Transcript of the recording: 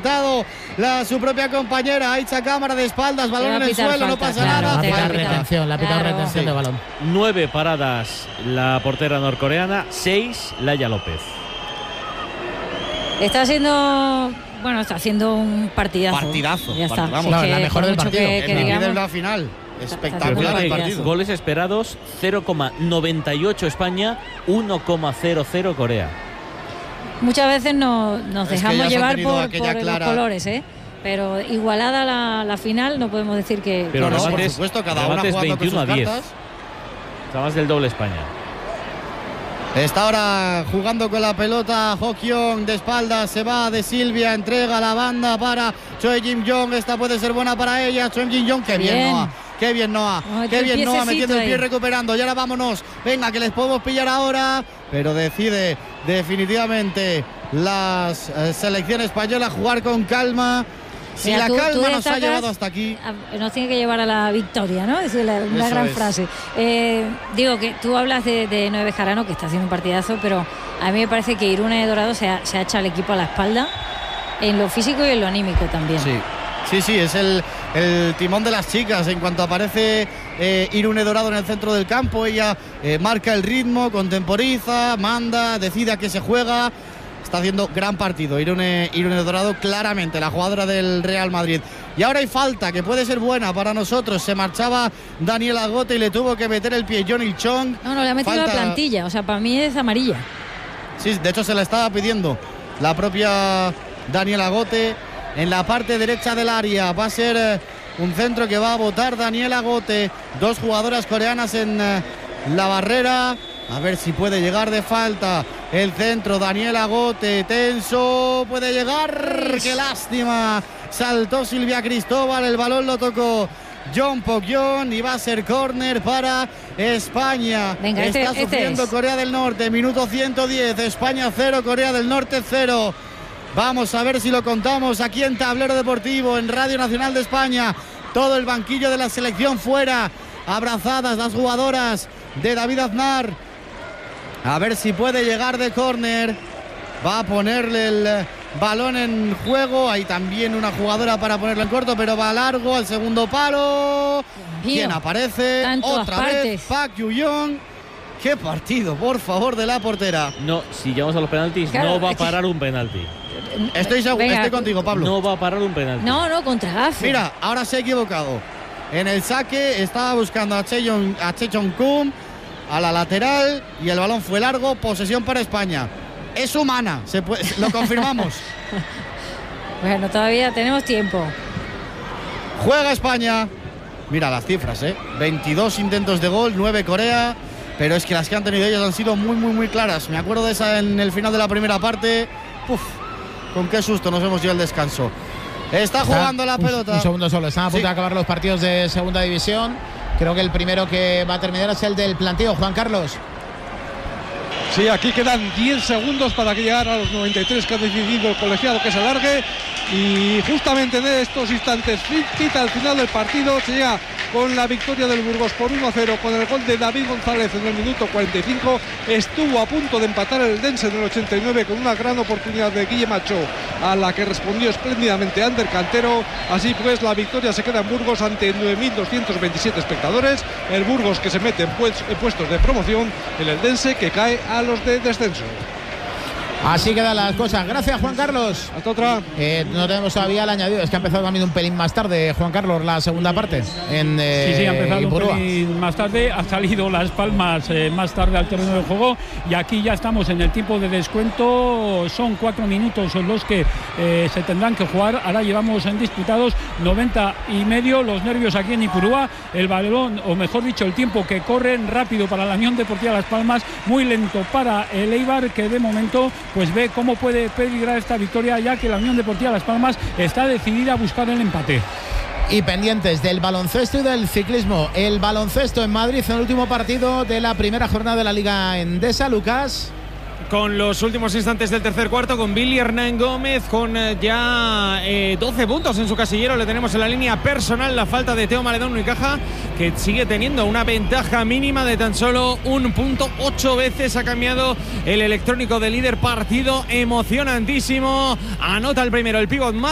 afectado su propia compañera. Ha hecho cámara de espaldas, balón en el suelo, falta, no pasa nada. La pitado retención de balón. 9 paradas la portera norcoreana, 6 Laia López. Está haciendo un partidazo. Ya está. Vamos, la mejor del partido. En la final. Espectacular el partido. Goles esperados 0,98 España, 1,00 Corea. Muchas veces nos dejamos llevar por los colores, pero igualada la final, no podemos decir que. Pero no, por supuesto, cada una jugando 21 con sus a 10. cartas. Está más del doble España. Está ahora jugando con la pelota Ho-kyung de espaldas, se va de Silvia, entrega la banda para Choi Jin-young. Esta puede ser buena para ella. Choi Jin-young, qué bien Noah. Qué bien Noah, metiendo el pie, recuperando. Y ahora vámonos, venga, que les podemos pillar ahora. Pero decide definitivamente la selección española jugar con calma. Si la calma nos ha llevado hasta aquí, nos tiene que llevar a la victoria, ¿no? Es una gran frase. Digo que tú hablas de Noé Bejarano, que está haciendo un partidazo, pero a mí me parece que Irune Dorado se ha echado al equipo a la espalda, en lo físico y en lo anímico también. Sí, es el timón de las chicas. En cuanto aparece Irune Dorado en el centro del campo, ella marca el ritmo, contemporiza, manda, decide a qué se juega. Está haciendo gran partido Irune Dorado, claramente la jugadora del Real Madrid. Y ahora hay falta que puede ser buena para nosotros. Se marchaba Daniela Gote y le tuvo que meter el pie Johnny Chong. No, le ha metido la plantilla, o sea, para mí es amarilla. Sí, de hecho se la estaba pidiendo la propia Daniela Gote. En la parte derecha del área va a ser un centro que va a botar Daniela Gote. 2 jugadoras coreanas en la barrera. A ver si puede llegar de falta el centro. Daniela Gote, tenso, puede llegar. ¡Qué lástima! Saltó Silvia Cristóbal, el balón lo tocó John Pok-yeon y va a ser córner para España. Venga, está sufriendo Corea del Norte, minuto 110, España 0, Corea del Norte 0. Vamos a ver si lo contamos aquí en Tablero Deportivo, en Radio Nacional de España. Todo el banquillo de la selección fuera, abrazadas las jugadoras de David Aznar. A ver si puede llegar de córner. Va a ponerle el balón en juego. Hay también una jugadora para ponerlo en corto, pero va largo al segundo palo. ¿Quién aparece? Otra vez Park Yu-young. Qué partido, por favor, de la portera. No, si llegamos a los penaltis, no va a parar un penalti. Estoy contigo, Pablo. No va a parar un penalti. No, contra Gafe. Mira, ahora se ha equivocado. En el saque estaba buscando a Chechon-kum a la lateral y el balón fue largo. Posesión para España. Es humana, lo confirmamos. Bueno, todavía tenemos tiempo. Juega España. Mira las cifras, 22 intentos de gol, 9 Corea. Pero es que las que han tenido ellos han sido muy, muy, muy claras. Me acuerdo de esa en el final de la primera parte. Con qué susto nos hemos ido al descanso. Está jugando la pelota. Un segundo solo. Están a punto de acabar los partidos de segunda división. Creo que el primero que va a terminar es el del planteo, Juan Carlos. Sí, aquí quedan 10 segundos para que llegara a los 93 que ha decidido el colegiado que se alargue. Y justamente en estos instantes, quita al final del partido, se llega con la victoria del Burgos por 1-0 con el gol de David González en el minuto 45. Estuvo a punto de empatar el Dense en el 89 con una gran oportunidad de Guille Macho, a la que respondió espléndidamente Ander Cantero. Así pues, la victoria se queda en Burgos ante 9.227 espectadores. El Burgos que se mete en puestos de promoción, el Dense que cae a los de descenso. Así quedan las cosas. Gracias, Juan Carlos. Hasta otra. No tenemos todavía el añadido. Es que ha empezado también un pelín más tarde, Juan Carlos, la segunda parte. Sí, ha empezado un pelín más tarde. Ha salido Las Palmas más tarde al terreno de juego. Y aquí ya estamos en el tiempo de descuento. Son 4 minutos los que se tendrán que jugar. Ahora llevamos en disputados 90 y medio. Los nervios aquí en Ipurúa. El balón, o mejor dicho, el tiempo que corren rápido para la Unión Deportiva Las Palmas. Muy lento para el Eibar, que de momento pues ve cómo puede peligrar esta victoria, ya que la Unión Deportiva Las Palmas está decidida a buscar el empate. Y pendientes del baloncesto y del ciclismo. El baloncesto en Madrid en el último partido de la primera jornada de la Liga Endesa, Lucas. Con los últimos instantes del tercer cuarto, con Billy Hernán Gómez con ya 12 puntos en su casillero. Le tenemos en la línea personal la falta de Teo Maledón Unicaja, que sigue teniendo una ventaja mínima de tan solo 1 punto. 8 veces ha cambiado el electrónico de líder. Partido emocionantísimo. Anota el primero el pívot más